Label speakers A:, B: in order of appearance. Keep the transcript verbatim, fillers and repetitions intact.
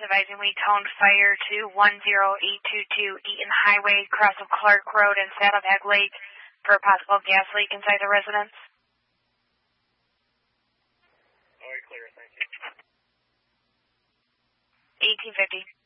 A: advising we toned fire to one zero eight two two Eaton Highway, cross of Clark Road and Saddleback Lake for a possible gas leak inside the residence.
B: All right, clear, thank you.
A: eighteen fifty.